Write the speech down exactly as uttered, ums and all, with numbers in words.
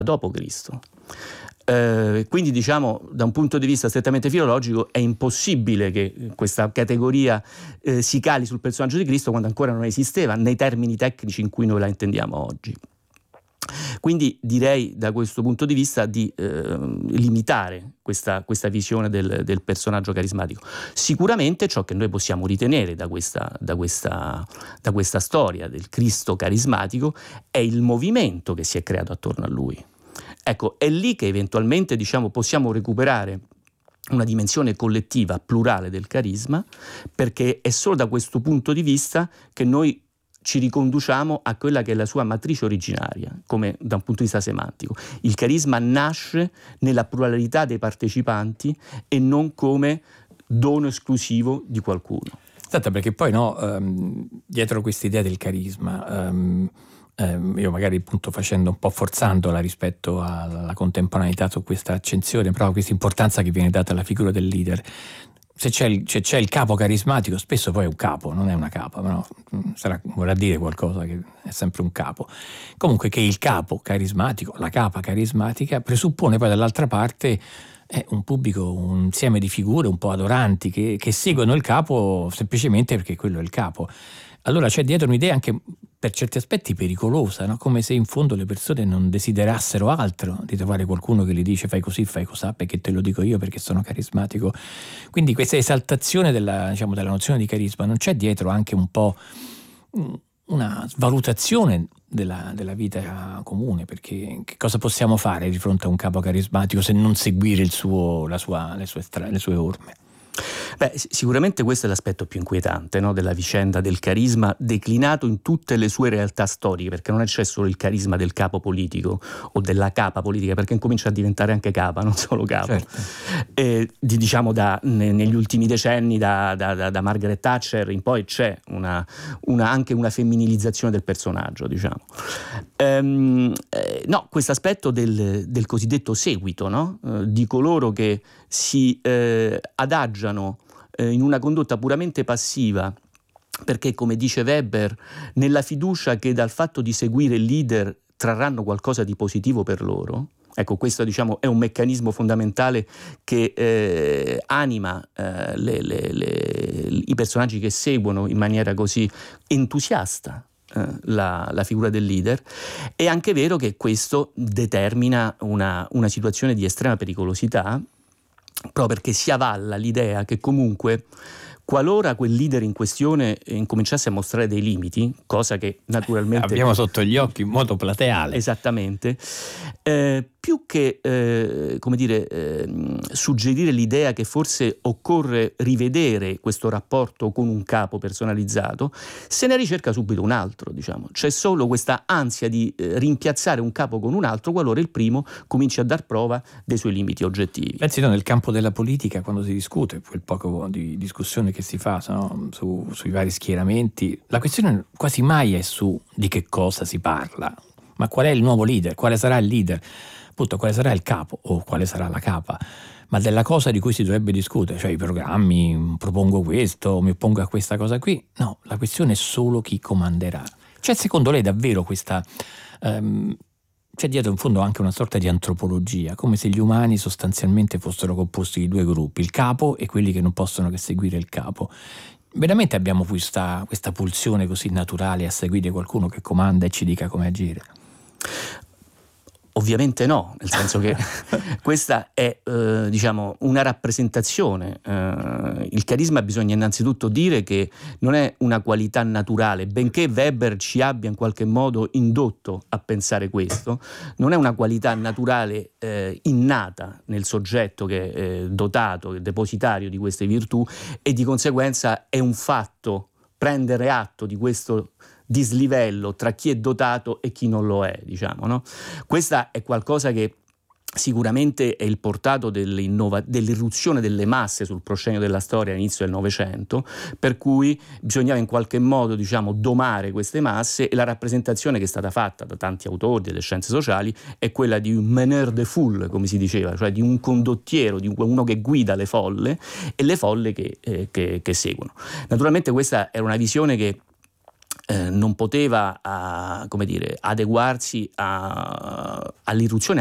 dopo Cristo. Eh, quindi diciamo da un punto di vista strettamente filologico è impossibile che questa categoria eh, si cali sul personaggio di Cristo quando ancora non esisteva nei termini tecnici in cui noi la intendiamo oggi. Quindi direi da questo punto di vista di eh, limitare questa, questa visione del, del personaggio carismatico. Sicuramente ciò che noi possiamo ritenere da questa, da, questa, da questa storia del Cristo carismatico è il movimento che si è creato attorno a lui. Ecco, è lì che eventualmente diciamo, possiamo recuperare una dimensione collettiva, plurale del carisma, perché è solo da questo punto di vista che noi ci riconduciamo a quella che è la sua matrice originaria, come da un punto di vista semantico. Il carisma nasce nella pluralità dei partecipanti e non come dono esclusivo di qualcuno. Esatto, perché poi no, um, dietro questa idea del carisma, um, um, io magari appunto facendo un po' forzandola rispetto alla contemporaneità su questa accensione, però questa importanza che viene data alla figura del leader. Se c'è, il, se c'è il capo carismatico, spesso poi è un capo, non è una capa, no? Sarà, vorrà dire qualcosa che è sempre un capo. Comunque che il capo carismatico, la capa carismatica, presuppone poi dall'altra parte eh, un pubblico, un insieme di figure un po' adoranti che, che seguono il capo semplicemente perché quello è il capo. Allora c'è dietro un'idea anche per certi aspetti pericolosa, no? Come se in fondo le persone non desiderassero altro di trovare qualcuno che gli dice fai così, fai cosà, perché te lo dico io, perché sono carismatico. Quindi questa esaltazione della, diciamo, della nozione di carisma, non c'è dietro anche un po' una svalutazione della, della vita comune, perché che cosa possiamo fare di fronte a un capo carismatico se non seguire il suo, la sua, le sue, le sue orme? Beh, sicuramente questo è l'aspetto più inquietante, no, della vicenda del carisma declinato in tutte le sue realtà storiche, perché non c'è solo il carisma del capo politico o della capa politica, perché incomincia a diventare anche capa, non solo capo. Certo. Eh, di, diciamo da, ne, negli ultimi decenni da, da, da, da Margaret Thatcher in poi c'è una, una, anche una femminilizzazione del personaggio, diciamo. Ehm, eh, no, questo aspetto del, del cosiddetto seguito, no? Eh, di coloro che si eh, adagiano eh, in una condotta puramente passiva, perché come dice Weber, nella fiducia che dal fatto di seguire il leader trarranno qualcosa di positivo per loro. Ecco, questo diciamo è un meccanismo fondamentale che eh, anima eh, le, le, le, i personaggi che seguono in maniera così entusiasta eh, la, la figura del leader. È anche vero che questo determina una, una situazione di estrema pericolosità, proprio perché si avalla l'idea che comunque qualora quel leader in questione incominciasse a mostrare dei limiti, cosa che naturalmente abbiamo sotto gli occhi in modo plateale, esattamente, eh, più che eh, come dire eh, suggerire l'idea che forse occorre rivedere questo rapporto con un capo personalizzato, se ne ricerca subito un altro, diciamo. C'è solo questa ansia di eh, rimpiazzare un capo con un altro qualora il primo cominci a dar prova dei suoi limiti oggettivi. Pensi no, nel campo della politica, quando si discute, quel poco di discussione che si fa no, su, sui vari schieramenti, la questione quasi mai è su di che cosa si parla, ma qual è il nuovo leader, quale sarà il leader, appunto quale sarà il capo o quale sarà la capa, ma della cosa di cui si dovrebbe discutere, cioè i programmi, propongo questo, mi oppongo a questa cosa qui. No, la questione è solo chi comanderà. Cioè secondo lei davvero questa... Um, c'è dietro in fondo anche una sorta di antropologia, come se gli umani sostanzialmente fossero composti di due gruppi, il capo e quelli che non possono che seguire il capo. Veramente abbiamo questa, questa pulsione così naturale a seguire qualcuno che comanda e ci dica come agire? Ovviamente no, nel senso che questa è eh, diciamo una rappresentazione. Eh, il carisma bisogna innanzitutto dire che non è una qualità naturale, benché Weber ci abbia in qualche modo indotto a pensare questo, non è una qualità naturale eh, innata nel soggetto che è eh, dotato, che è depositario di queste virtù, e di conseguenza è un fatto prendere atto di questo dislivello tra chi è dotato e chi non lo è, diciamo, no? Questa è qualcosa che sicuramente è il portato dell'irruzione delle masse sul proscenio della storia all'inizio del Novecento, per cui bisognava in qualche modo, diciamo, domare queste masse, e la rappresentazione che è stata fatta da tanti autori delle scienze sociali è quella di un meneur de foule, come si diceva, cioè di un condottiero, di uno che guida le folle e le folle che, eh, che, che seguono. Naturalmente questa è una visione che eh, non poteva uh, come dire, adeguarsi a, all'irruzione